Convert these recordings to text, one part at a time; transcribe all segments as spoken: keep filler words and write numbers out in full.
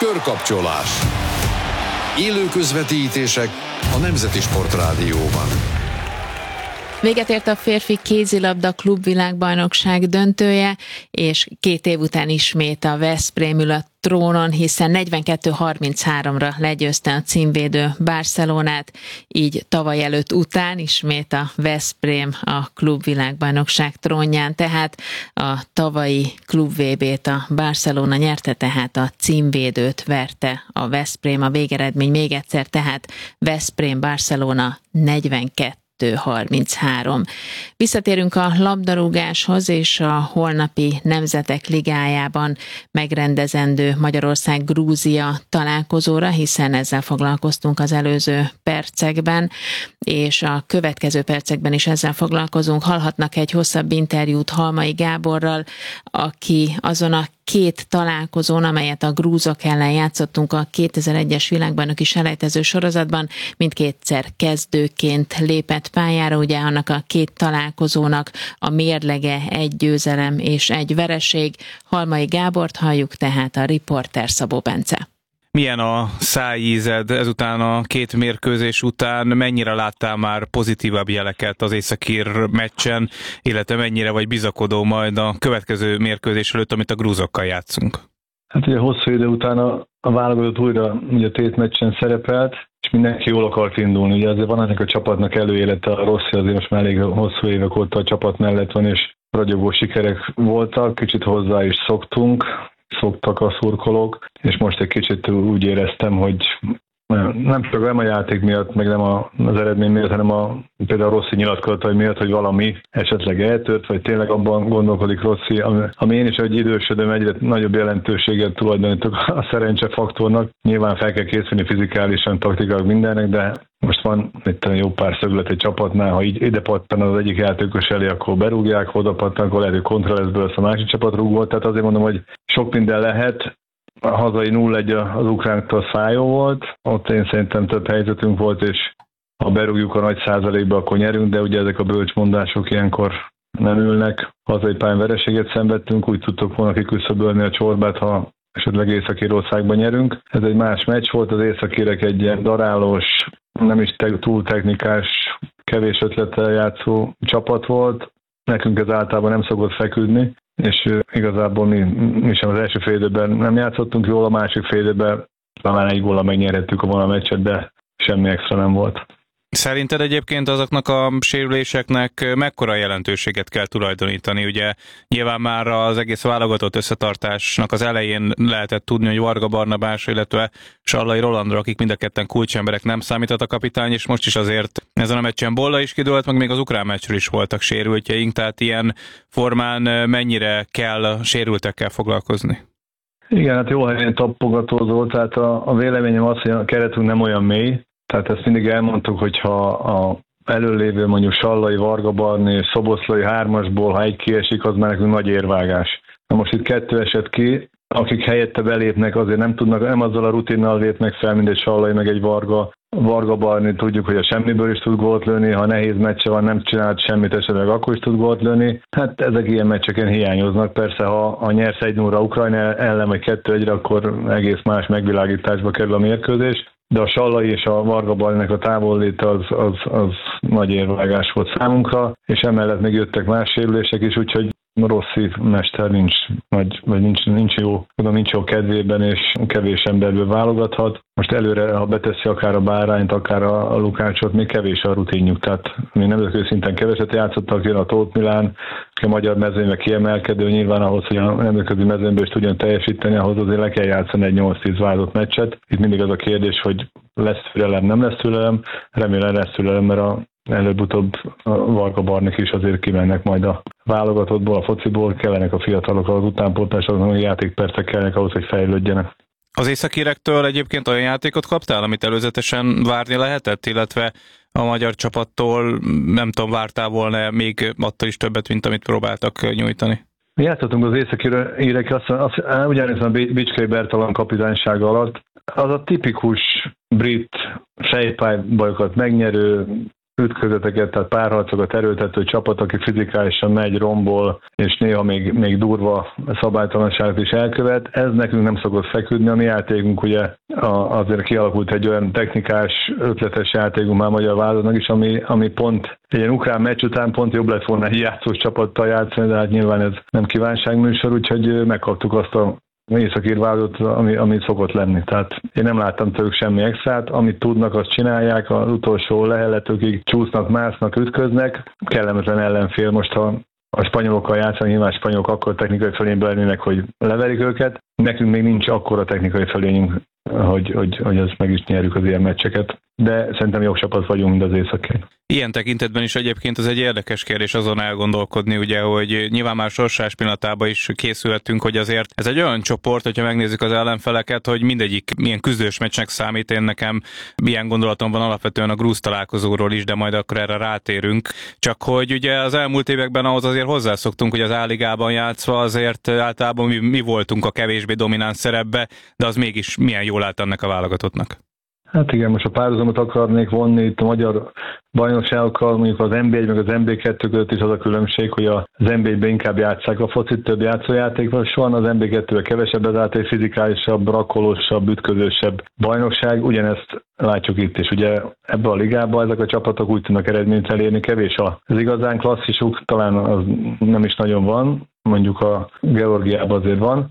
Körkapcsolás. Élő közvetítések a Nemzeti Sportrádióban. Véget ért a férfi kézilabda klubvilágbajnokság döntője, és két év után ismét a Veszprém ül a trónon, hiszen negyvenkettő harminchárom-ra legyőzte a címvédő Barcelonát, így tavaly előtt után ismét a Veszprém a klubvilágbajnokság trónján, tehát a tavalyi klub vé bét a Barcelona nyerte, tehát a címvédőt verte a Veszprém, a végeredmény még egyszer, tehát Veszprém-Barcelona negyvenkettő harminchárom. Visszatérünk a labdarúgáshoz és a holnapi Nemzetek Ligájában megrendezendő Magyarország-Grúzia találkozóra, hiszen ezzel foglalkoztunk az előző percekben, és a következő percekben is ezzel foglalkozunk. Hallhatnak egy hosszabb interjút Halmai Gáborral, aki azon a két találkozón, amelyet a grúzok ellen játszottunk a kétezer-egyes világbajnoki selejtező sorozatban, mindkétszer kezdőként lépett pályára, ugye annak a két találkozónak a mérlege egy győzelem és egy vereség. Halmai Gábort halljuk, tehát a riporter Szabó Bence. Milyen a szájízed ezután a két mérkőzés után? Mennyire láttál már pozitívabb jeleket az északír meccsen, illetve mennyire vagy bizakodó majd a következő mérkőzés előtt, amit a grúzokkal játszunk? Hát ugye hosszú idő után a, a válogatott újra ugye tét meccsen szerepelt, és mindenki jól akart indulni. Ugye azért van ennek a csapatnak előélete, a Rossi azért most már elég hosszú évek óta a csapat mellett van, és ragyogó sikerek voltak, kicsit hozzá is szoktunk. szoktak a szurkolók, és most egy kicsit úgy éreztem, hogy nem csak nem a játék miatt, meg nem a, az eredmény miatt, hanem a, például a Rossi nyilatkozatai miatt, hogy valami esetleg eltört, vagy tényleg abban gondolkodik Rossi, ami, ami én is, hogy idősödöm, egyre nagyobb jelentőséget tulajdonítok a szerencsefaktornak. Nyilván fel kell készülni fizikálisan, taktikailag mindennek, de most van itt jó pár szöglet egy csapatnál, ha így ide pattan az egyik játékos elé, akkor berúgják, ha oda pattan, akkor lehet, hogy kontra lesz belőle, a másik csapat rúgott. Tehát azért mondom, hogy sok minden lehet. A hazai nulla egy az ukrántól fájó volt, ott én szerintem több helyzetünk volt, és ha berúgjuk a nagy százalékba, akkor nyerünk, de ugye ezek a bölcsmondások ilyenkor nem ülnek. Hazai pályán vereséget szenvedtünk, úgy tudtok volna kiküszöbölni a csorbát, ha esetleg Észak-Írországban nyerünk. Ez egy más meccs volt, az északírek egy ilyen darálós, nem is te- túl technikás, kevés ötlettel játszó csapat volt. Nekünk ez általában nem szokott feküdni, és igazából mi, mi sem az első fél időben nem játszottunk jól, a másik fél időben talán egy góllal megnyerhettük volna a meccset, de semmi extra nem volt. Szerinted egyébként azoknak a sérüléseknek mekkora jelentőséget kell tulajdonítani? Ugye nyilván már az egész válogatott összetartásnak az elején lehetett tudni, hogy Varga Barnabás, illetve Sallai Rolandra, akik mind a ketten kulcsemberek, nem számított a kapitány, és most is azért ezen a meccsen Bolla is kidőlt, meg még az ukrán meccsről is voltak sérültjeink, tehát ilyen formán mennyire kell a sérültekkel foglalkozni? Igen, hát jó helyen tapogatózó, tehát a, a véleményem az, hogy a keretünk nem olyan mély. Tehát ezt mindig elmondtuk, hogyha a előlévő mondjuk Sallai, Varga Barni és Szoboszlai hármasból, ha egy kiesik, az már nekünk nagy érvágás. Na most itt kettő esett ki, akik helyette belépnek, azért nem tudnak, nem azzal a rutinnal lépnek fel, mint egy Sallai, meg egy Varga. Varga Barni tudjuk, hogy a semmiből is tud gólt lőni, ha nehéz meccse van, nem csinált semmit, esetleg akkor is tud gólt lőni. Hát ezek ilyen meccseken hiányoznak. Persze, ha, ha nyersz egy nulla Ukrajna ellen, vagy kettő egyre, akkor egész más megvilágításba kerül a mérkőzés. De a Sallai és a Varga Barninak a távolléte az, az, az nagy érvágás volt számunkra, és emellett még jöttek más sérülések is, úgyhogy Rossi mester nincs, nagy, vagy nincs, nincs jó, tudom, nincs jó kedvében, és kevés emberből válogathat. Most előre, ha beteszi akár a Bárányt, akár a, a Lukácsot, még kevés a rutinjuk, tehát mi nemzetközi szinten keveset játszottak, jön a Tóth Milán, a magyar mezőnyben kiemelkedő, nyilván ahhoz, hogy a nemzetközi mezőnyben is tudjon teljesíteni, ahhoz azért le kell játszani egy nyolc-tíz válogatott meccset. Itt mindig az a kérdés, hogy lesz türelem, nem lesz türelem, remélem lesz türelem, mert a előbb-utóbb a Varga Barnik is azért kimennek majd a válogatottból, a fociból, kellenek a fiatalok, az utánpótlásoknak, a játékpercek kellenek ahhoz, hogy fejlődjenek. Az északirektől egyébként olyan játékot kaptál, amit előzetesen várni lehetett, illetve a magyar csapattól nem tudom, vártál volna még attól is többet, mint amit próbáltak nyújtani? Mi játszottunk az északírek, azt, azt ugyanis a Bicskei Bertalan kapitánysága alatt. Az a tipikus brit fejpálybajokat megnyerő, ütközeteket, tehát párharcokat erőltető csapat, aki fizikálisan megy, rombol, és néha még, még durva szabálytalanságot is elkövet. Ez nekünk nem szokott feküdni. A mi játékunk ugye azért kialakult egy olyan technikás, ötletes játékunk már magyar vállalatnak is, ami, ami pont egy ilyen ukrán meccs után pont jobb lett volna egy játszós csapattal játszani, de hát nyilván ez nem kívánságműsor, úgyhogy megkaptuk azt a északír válogatot, ami, ami szokott lenni. Tehát én nem láttam tőlük semmi extrát, amit tudnak, azt csinálják, az utolsó leheletőkig csúsznak, másznak, ütköznek. Kellemetlen ellenfél, most ha a spanyolokkal játszanak, nyilván spanyolok akkor technikai fölényből lennének, hogy leverik őket. Nekünk még nincs akkora technikai fölényünk, hogy, hogy, hogy ezt meg is nyerjük az ilyen meccseket. De szerintem jobb csapat vagyunk, mint az északír. Ilyen tekintetben is egyébként az egy érdekes kérdés azon elgondolkodni, ugye, hogy nyilván már sorsás pillanatában is készültünk, hogy azért ez egy olyan csoport, hogyha megnézzük az ellenfeleket, hogy mindegyik milyen küzdős meccsnek számít. Én nekem milyen gondolatom van alapvetően a grúz találkozóról is, de majd akkor erre rátérünk. Csak hogy ugye az elmúlt években ahhoz azért hozzászoktunk, hogy az A-ligában játszva azért általában mi, mi voltunk a kevésbé domináns szerepbe, de az mégis milyen jól állt ennek a válogatottnak. Hát igen, most a párhuzamot akarnék vonni itt a magyar bajnokságokkal, mondjuk az en bé egy meg az en bé kettő között is az a különbség, hogy az en bé egyben inkább játsszák a focit, több játszójáték van, az en bé kettőben kevesebb, ezáltal egy fizikálisabb, rakkolósabb, ütközősebb bajnokság. Ugyanezt látjuk itt is. Ugye ebben a ligában ezek a csapatok úgy tudnak eredményt elérni, kevés az igazán klasszisuk, talán az nem is nagyon van, mondjuk a Georgiában azért van,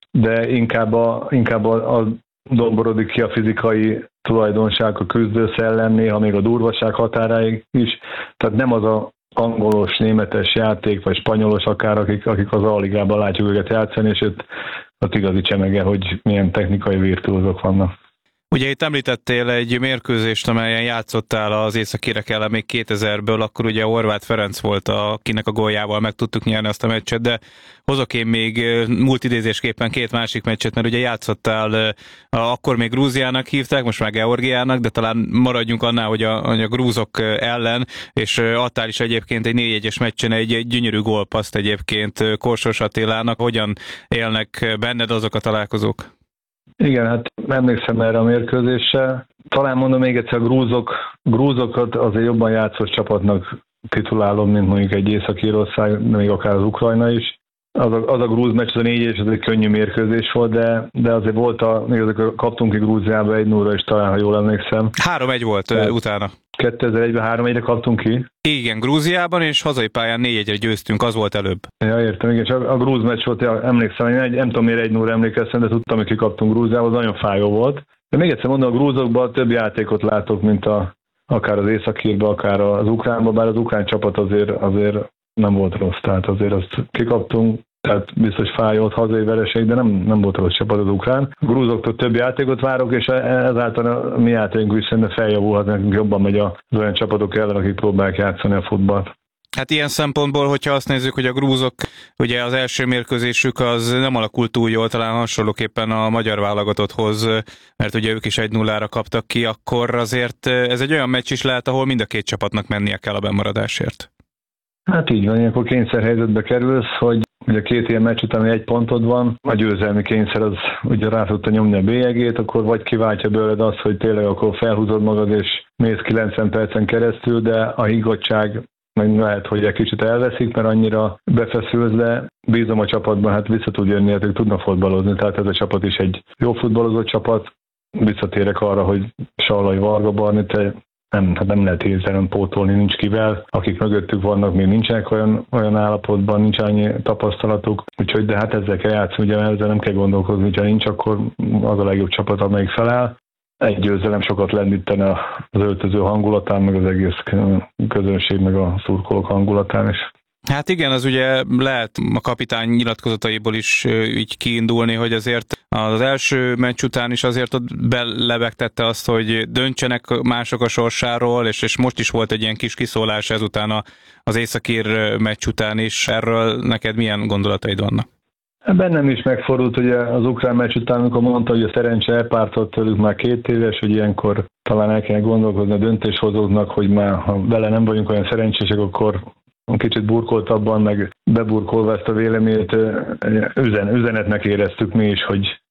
de inkább a, inkább a, a domborodik ki a fizikai tulajdonság, a küzdőszellem, néha még a durvaság határáig is. Tehát nem az a angolos, németes játék, vagy spanyolos akár, akik, akik az A-ligában látjuk őket játszani, és ott, ott igazi csemege, hogy milyen technikai virtuózok vannak. Ugye itt említettél egy mérkőzést, amelyen játszottál az északírek ellen még kétezerből, akkor ugye Horváth Ferenc volt, akinek a góljával meg tudtuk nyerni azt a meccset, de hozok én még múlt idézésképpen két másik meccset, mert ugye játszottál, akkor még Grúziának hívták, most már Georgiának, de talán maradjunk annál, hogy a, hogy a grúzok ellen, és adtál is egyébként egy négy egyes meccsen egy, egy gyönyörű gólpaszt egyébként Korsos Attilának. Hogyan élnek benned azok a találkozók? Igen, hát emlékszem erre a mérkőzésre. Talán mondom még egyszer, a grúzok, grúzokat azért jobban játszós csapatnak titulálom, mint mondjuk egy Észak-Írország, még akár az Ukrajna is. Az a, az a grúz meccs, az a négy és az egy könnyű mérkőzés volt, de, de azért volt a, még azért kaptunk ki Grúziába egy nulla is talán, ha jól emlékszem. három egy volt de utána. kétezer-egyben három egyre kaptunk ki. Igen, Grúziában, és hazai pályán négy egyre győztünk, az volt előbb. Ja, értem, igen, csak a grúz meccs volt, ja, emlékszem, egy, nem tudom miért egy nulla emlékeztem, de tudtam, hogy kikaptunk Grúziába, az nagyon fájó volt. De még egyszer mondom, a grúzokban több játékot látok, mint a, akár az északírban, akár az ukránban, bár az ukrán csapat azért, azért nem volt rossz, tehát azért azt kikaptunk, tehát biztos fájott hazai vereség, de nem, nem volt rossz csapat az ukrán. A grúzoktól több játékot várok, és ezáltal a mi játékunk is szerintem feljavulhat, nekünk jobban megy az olyan csapatok ellen, akik próbálják játszani a futballt. Hát ilyen szempontból, hogyha azt nézzük, hogy a grúzok, ugye az első mérkőzésük az nem alakult túl jól, talán hasonlóképpen a magyar válogatotthoz, mert ugye ők is egy nullára kaptak ki, akkor azért ez egy olyan meccs is lehet, ahol mind a két csapatnak mennie kell a bemaradásért. Hát így van, ilyenkor kényszerhelyzetbe kerülsz, hogy ugye két ilyen meccs után egy pontod van, a győzelmi kényszer az ugye rá tudta nyomni a bélyegét, akkor vagy kiváltja belőled azt, hogy tényleg akkor felhúzod magad és mész kilencven percen keresztül, de a higgadtság meg lehet, hogy egy kicsit elveszik, mert annyira befeszülsz, de bízom a csapatban, hát vissza tud jönni, hát ők tudnak futballozni, tehát ez a csapat is egy jó futballozó csapat. Visszatérek arra, hogy Sallai, Varga Barni, te nem, hát nem lehet hirtelen pótolni, nincs kivel. Akik mögöttük vannak, még nincsenek olyan, olyan állapotban, nincs annyi tapasztalatuk. Úgyhogy, de hát ezzel kell játszani, ugye ezzel nem kell gondolkozni, hogyha nincs, akkor az a legjobb csapat, amelyik feláll. Egy győzelem sokat lendítene az öltöző hangulatán, meg az egész közönség, meg a szurkolók hangulatán is. Hát igen, az ugye lehet a kapitány nyilatkozataiból is így kiindulni, hogy azért az első meccs után is azért ott belebegtette azt, hogy döntsenek mások a sorsáról, és, és most is volt egy ilyen kis kiszólás ezután az északír meccs után is. Erről neked milyen gondolataid vannak? Bennem is megfordult ugye az ukrán meccs után, amikor mondta, hogy a szerencse elpártolt tőlük már két éves, hogy ilyenkor talán el kell gondolkozni a döntéshozóknak, hogy már ha vele nem vagyunk olyan szerencsések, akkor kicsit burkoltabban, meg beburkolva ezt a véleményt üzen, üzenetnek éreztük mi is, hogy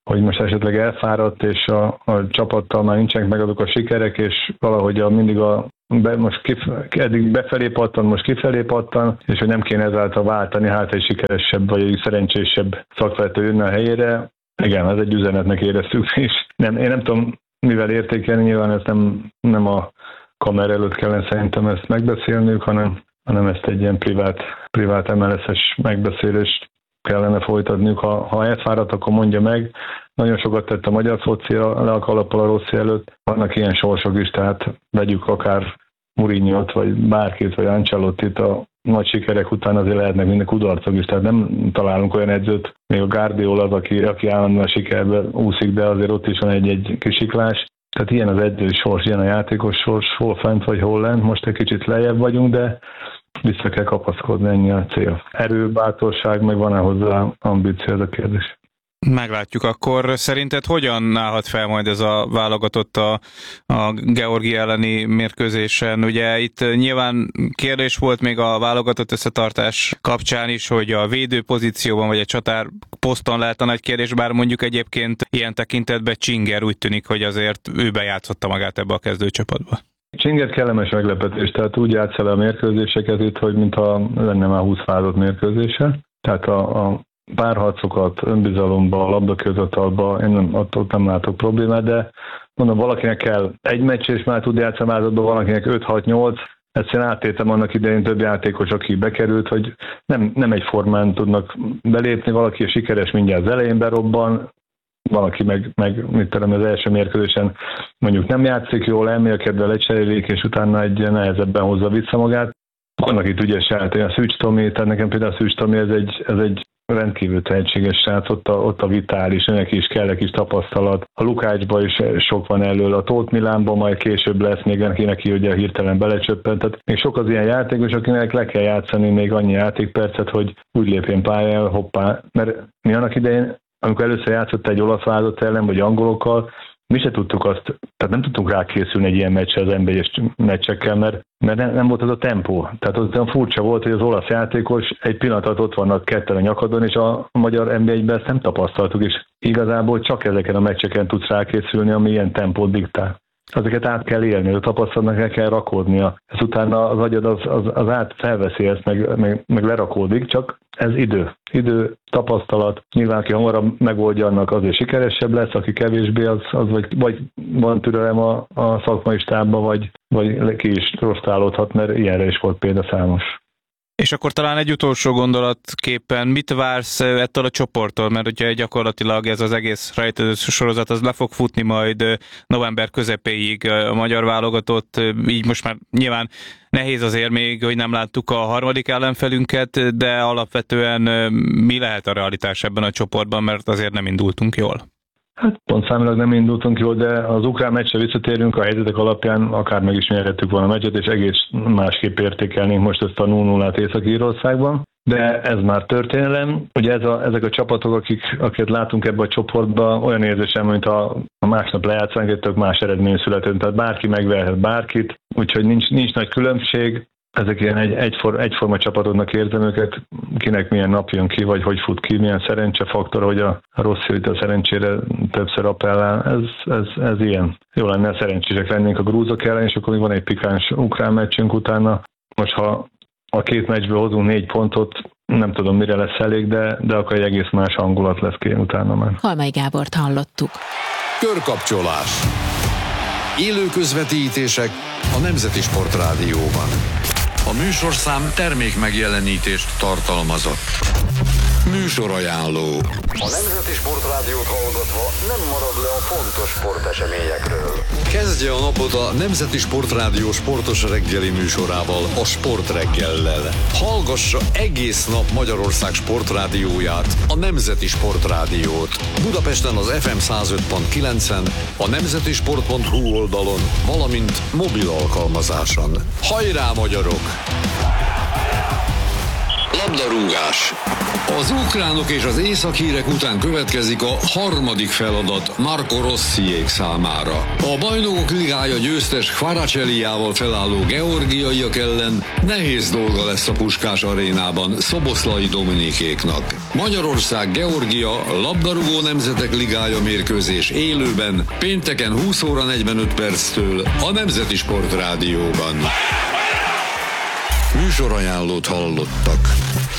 hogy most esetleg elfáradt, és a, a csapattal már nincsenek meg azok a sikerek, és valahogy a, mindig a Be, most kif, eddig befelé pattan, most kifelé pattan, és hogy nem kéne ezáltal váltani, hát egy sikeresebb vagy egy szerencsésebb szakvezető jönne a helyére. Igen, ez egy üzenetnek éreztük, és nem, én nem tudom, mivel értékelni, nyilván ezt nem, nem a kamera előtt kellene szerintem ezt megbeszélnünk, hanem, hanem ezt egy ilyen privát, privát em el es-es megbeszélést kellene folytatniuk. Ha, ha elfáradt, akkor mondja meg. Nagyon sokat tett a magyar focira le a kalappal a Rossi előtt. Vannak ilyen sorsok is, tehát vegyük akár Mourinhót, vagy bárkit, vagy Ancelottit, a nagy sikerek után azért lehetnek minden kudarcok is, tehát nem találunk olyan edzőt, még a Guardiola az, aki, aki állandóan sikerbe úszik, de azért ott is van egy-egy kisiklás. Tehát ilyen az edzői sors, ilyen a játékos sors, hol fent vagy hol lent, most egy kicsit lejjebb vagyunk, de vissza kell kapaszkodni, ennyi a cél. Erő, bátorság, meg van-e hozzá ambíció, ez a kérdés. Meglátjuk. Akkor szerinted hogyan állhat fel majd ez a válogatott a, a Georgia elleni mérkőzésen? Ugye itt nyilván kérdés volt még a válogatott összetartás kapcsán is, hogy a védő pozícióban vagy egy csatár poszton lehet a nagy kérdés, bár mondjuk egyébként ilyen tekintetben Csinger úgy tűnik, hogy azért ő bejátszotta magát ebbe a kezdőcsapatba. Csinger kellemes meglepetés, tehát úgy játsz el a mérkőzéseket itt, hogy mintha lenne már húsz válogatott mérkőzése. Tehát a, a párharcokat, önbizalomba, labdaközatalba, én nem, ott, ott nem látok problémát, de mondom, valakinek kell egy meccs, és már tud játszani változatban, valakinek öt hat nyolc, egyszerűen áttétem annak idején több játékos, aki bekerült, hogy nem, nem egyformán tudnak belépni, valaki sikeres mindjárt az elején berobban, valaki meg, meg mit tudom, az első mérkőzésen mondjuk nem játszik jól, elmélkedve lecserélik, és utána egy nehezebben hozza vissza magát. Vannak itt ügyes játék, a Szűcs Tomi, tehát nekem például a Szűcs Tomi, ez egy, ez egy rendkívül tehetséges srác, ott a, ott a vitális, neki is kell egy kis tapasztalat. A Lukácsban is sok van elől, a Tóth Milánban majd később lesz, még neki, neki ugye hirtelen belecsöppent. Tehát még sok az ilyen játékos, akinek le kell játszani még annyi játékpercet, hogy úgy lépjen pályára, hoppá. Mert mi annak idején, amikor először játszott egy olasz válogatott ellen, vagy angolokkal, mi se tudtuk azt, tehát nem tudtunk rákészülni egy ilyen meccsre az en bé es meccsekkel, mert, mert nem, nem volt az a tempó. Tehát az olyan furcsa volt, hogy az olasz játékos egy pillanatot ott vannak ketten a nyakadon, és a magyar en bé egyben ezt nem tapasztaltuk, és igazából csak ezeken a meccseken tudsz rákészülni, ami ilyen tempót diktál. Ezeket át kell élni, a tapasztalatnak el kell rakódnia. Ez utána az agyad az, az, az át felveszi ezt, meg, meg, meg lerakódik, csak ez idő. Idő, tapasztalat. Nyilván, aki hamarabb megoldja, annak azért sikeresebb lesz, aki kevésbé, az, az vagy, vagy van türelem a, a szakmai stábban, vagy, vagy ki is rostálódhat, mert ilyenre is volt példa számos. És akkor talán egy utolsó gondolatképpen, mit vársz ettől a csoporttól? Mert ugye gyakorlatilag ez az egész rejtőző sorozat, az le fog futni majd november közepéig a magyar válogatott, így most már nyilván nehéz azért még, hogy nem láttuk a harmadik ellenfelünket, de alapvetően mi lehet a realitás ebben a csoportban, mert azért nem indultunk jól? Hát pontszámilag nem indultunk jól, de az ukrán meccsre visszatérünk, a helyzetek alapján akár meg is nyerhettük volna a meccset, és egész másképp értékelnénk most ezt a nulla nullát Észak-Írországban. De ez már történelem. Ugye ez a, ezek a csapatok, akik, akiket látunk ebbe a csoportba, olyan érzésem, mint a, a másnap lejátszánk, egy tök más eredmény született. Tehát bárki megverhet bárkit, úgyhogy nincs, nincs nagy különbség. Ezek ilyen egy, egyfor, egyforma csapatodnak érzem őket, kinek milyen nap jön ki, vagy hogy fut ki, milyen szerencsefaktor, hogy a, a Rossi itt a szerencsére többször appellál. Ez, ez, ez ilyen. Jó lenne, szerencsések lennénk a grúzok ellen, és akkor még van egy pikáns ukrán meccsünk utána. Most ha a két meccsből hozunk négy pontot, nem tudom mire lesz elég, de, de akkor egy egész más hangulat lesz ki utána már. Halmai Gábort hallottuk. Körkapcsolás. Élő közvetítések a Nemzeti Sport Rádióban. A műsorszám termék megjelenítést tartalmazott. Műsorajánló. A Nemzeti Sport Rádiót hallgatva nem marad le a fontos sporteseményekről. Kezdje a napot a Nemzeti Sport Rádió sportos reggeli műsorával, a Sport reggellel. Hallgassa egész nap Magyarország sportrádióját, a Nemzeti Sport Rádiót. Budapesten az ef em száz öt pont kilencen, a nemzetisport pont hu oldalon, valamint mobil alkalmazáson. Hajrá, magyarok! Labdarúgás. Az ukránok és az észak-írek után következik a harmadik feladat Marco Rossiék számára. A Bajnokok Ligája győztes Kvaraceliával felálló georgiaiak ellen nehéz dolga lesz a Puskás arénában Szoboszlai Dominikéknak. Magyarország-Georgia labdarúgó nemzetek ligája mérkőzés élőben pénteken húsz óra negyvenöt perctől a Nemzeti Sport Rádióban. Műsorajánlót hallottak.